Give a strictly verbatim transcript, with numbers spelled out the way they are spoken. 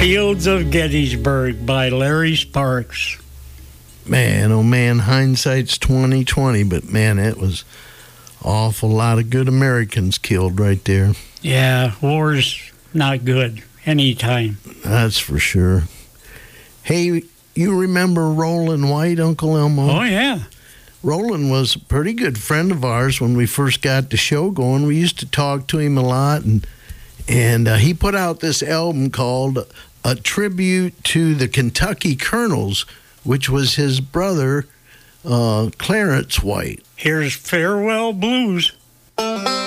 Fields of Gettysburg by Larry Sparks. Man, oh man, hindsight's twenty twenty, but man, it was awful lot of good Americans killed right there. Yeah, war's not good anytime. That's for sure. Hey, you remember Roland White, Uncle Elmo? Oh, yeah. Roland was a pretty good friend of ours when we first got the show going. We used to talk to him a lot, and and uh, he put out this album called A Tribute to the Kentucky Colonels, which was his brother, uh, Clarence White. Here's Farewell Blues.